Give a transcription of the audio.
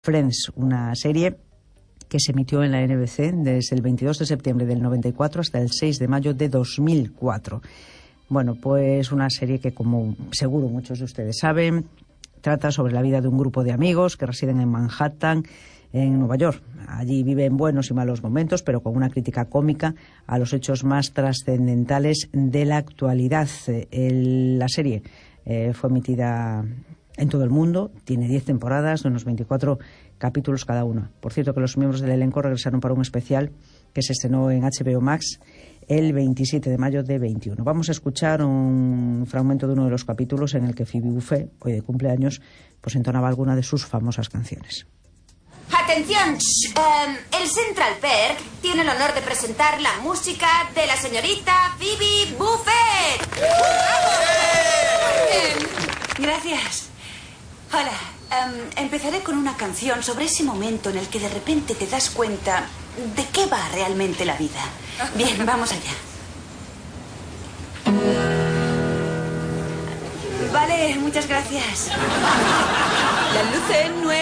Friends, una serie que se emitió en la NBC desde el 22 de septiembre del 94 hasta el 6 de mayo de 2004. Bueno, pues una serie que, como seguro muchos de ustedes saben, trata sobre la vida de un grupo de amigos que residen en Manhattan, en Nueva York. Allí viven buenos y malos momentos, pero con una crítica cómica a los hechos más trascendentales de la actualidad. La serie fue emitida en todo el mundo, tiene 10 temporadas de unos 24 capítulos cada una. Por cierto, que los miembros del elenco regresaron para un especial que se estrenó en HBO Max el 27 de mayo de 21. Vamos a escuchar un fragmento de uno de los capítulos en el que Phoebe Buffay, hoy de cumpleaños, pues entonaba alguna de sus famosas canciones. ¡Atención! El Central Perk tiene el honor de presentar la música de la señorita Phoebe Buffay. Gracias. Hola. Empezaré con una canción sobre ese momento en el que de repente te das cuenta de qué va realmente la vida. Bien, vamos allá. Vale, muchas gracias. La luz en